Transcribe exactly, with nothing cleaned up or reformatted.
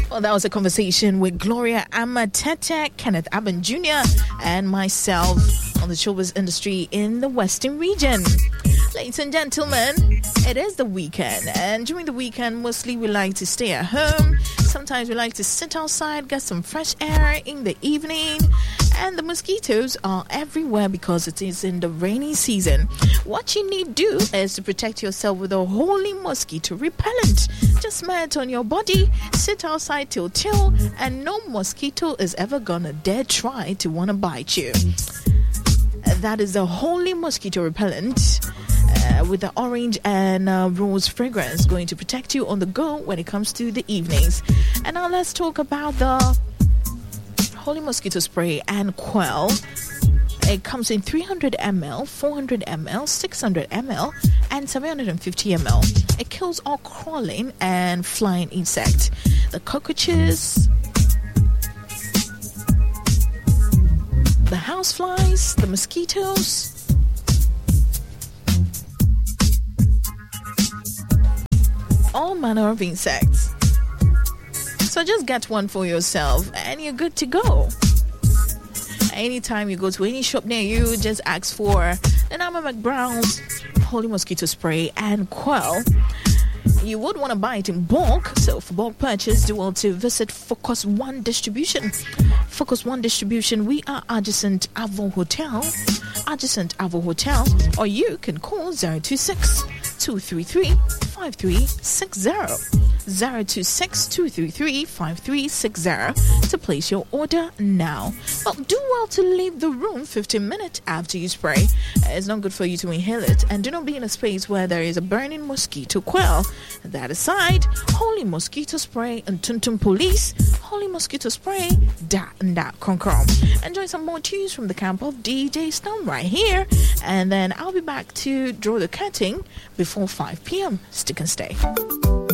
Well, that was a conversation with Gloria Amatete, Kenneth Aben Junior, and myself on the showbiz industry in the Western region. Ladies and gentlemen, it is the weekend, and during the weekend, mostly we like to stay at home. Sometimes we like to sit outside, get some fresh air in the evening, and the mosquitoes are everywhere because it is in the rainy season. What you need to do is to protect yourself with a holy mosquito repellent. Just smell it on your body, sit outside till chill, and no mosquito is ever gonna dare try to wanna bite you. That is the holy mosquito repellent. Uh, with the orange and uh, rose fragrance, going to protect you on the go when it comes to the evenings. And now let's talk about the Holy Mosquito Spray and Quell. It comes in three hundred milliliters, four hundred milliliters, six hundred milliliters, and seven hundred fifty milliliters. It kills all crawling and flying insects. The cockroaches, the houseflies, the mosquitoes, all manner of insects. So just get one for yourself and you're good to go. Anytime you go to any shop near you, just ask for the Nama McBrown's Holy Mosquito Spray and Quell. You would want to buy it in bulk, so for bulk purchase, do well to visit Focus One Distribution. Focus One Distribution, we are adjacent Avo Hotel, adjacent Avo Hotel, or you can call zero two six, two three three, five three six zero. zero two six, two three three, five three six zero to place your order now. Well, do well to leave the room fifteen minutes after you spray. It's not good for you to inhale it, and do not be in a space where there is a burning mosquito quell. That aside, Holy Mosquito Spray and Tuntum Police, Holy Mosquito Spray, da and da concrom. Enjoy some more tunes from the camp of D J Stone right here, and then I'll be back to draw the curtain before five p.m. Stick and stay.